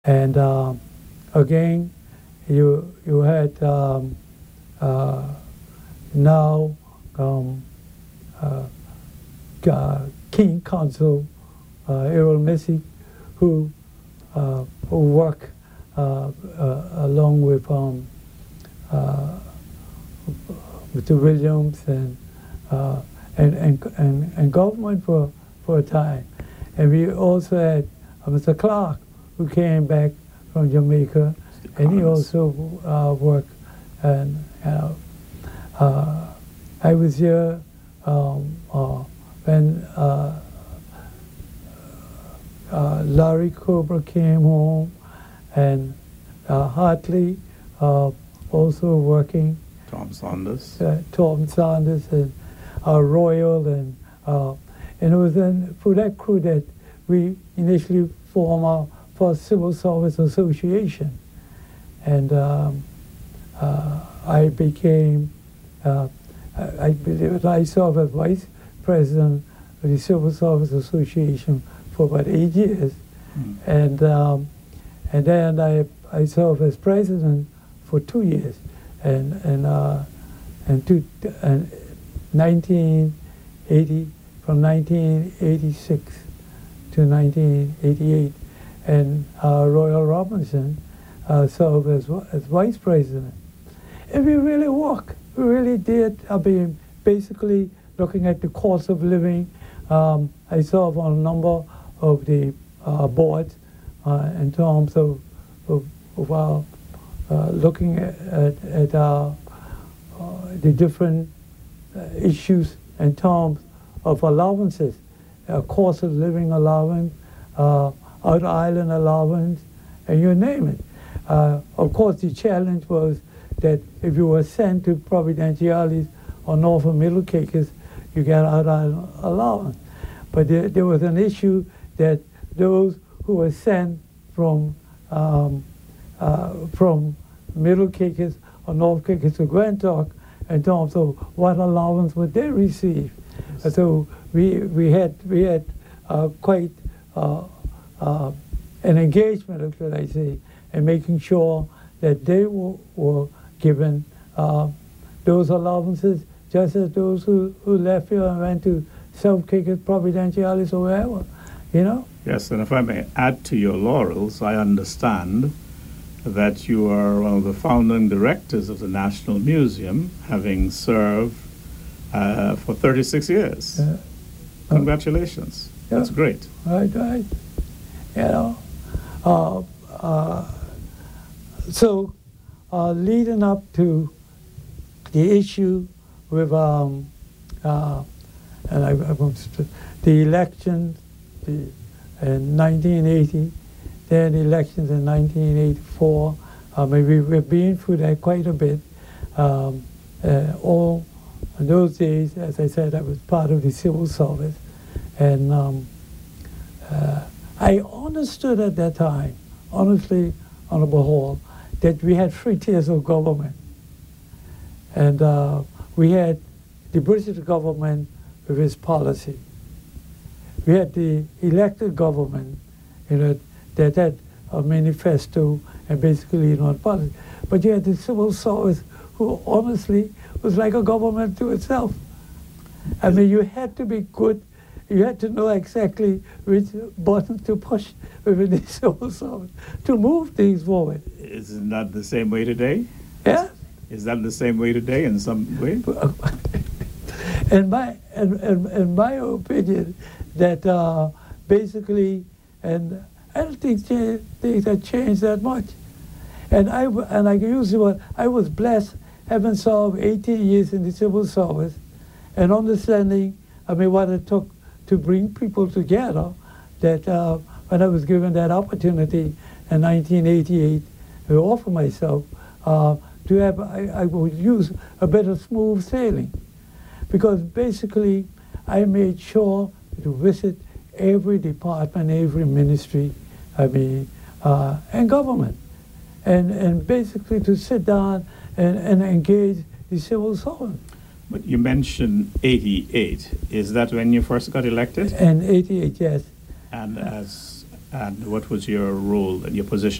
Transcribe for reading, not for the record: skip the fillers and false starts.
And again, you had now uh, King Council Errol Missy, who work along with Mr. Williams and government for a time. And we also had Mr. Clark, who came back from Jamaica, and he also worked. And I was here when Larry Cobra came home, and Hartley also working. Tom Saunders. Tom Saunders and Royal, and it was then for that crew that we initially formed our first Civil Service Association, and I became, I believe I served as vice president of the Civil Service Association for about 8 years, and then I served as president for 2 years, and 1980, from 1986 to 1988, and Royal Robinson served as vice president. And we really worked. We really did. I mean, basically looking at the cost of living. I served on a number of the boards in terms of looking at the different issues in terms of allowances, cost of living allowance, out-island allowance, and you name it. Of course, the challenge was that if you were sent to Providenciales or Norfolk Middle Caicos, you got out-island allowance. But there was an issue that those who were sent from Middle Caicos or North Caicos to Grand Turk, in terms of what allowance would they receive. Yes. So we had quite an engagement, should I say, in making sure that they were given those allowances, just as those who left here and went to South Caicos, Providenciales, or wherever, you know? Yes, and if I may add to your laurels, I understand that you are one of the founding directors of the National Museum, having served for 36 years. Congratulations. Yeah. That's great. Right. You know, so leading up to the issue with the elections in 1980, then elections in 1984. We've been through that quite a bit. All in those days, as I said, I was part of the civil service, and I understood at that time, honestly, Honorable Hall, that we had 3 tiers of government. And we had the British government with its policy. We had the elected government, you know, that had a manifesto and basically policy. But you had the civil service, who honestly was like a government to itself. I mean, you had to be good. You had to know exactly which buttons to push within the civil service to move things forward. Isn't that the same way today? Yeah. Is that the same way today in some way? in my opinion, that basically, and I don't think things have changed that much. And I use the word, I was blessed having served 18 years in the civil service and understanding, what it took to bring people together, that when I was given that opportunity in 1988 to offer myself to have, I would use a bit of smooth sailing. Because basically, I made sure to visit every department, every ministry, and government. And basically to sit down and engage the civil servant. But you mentioned 88. Is that when you first got elected? And 88, yes. And as And what was your role and your position?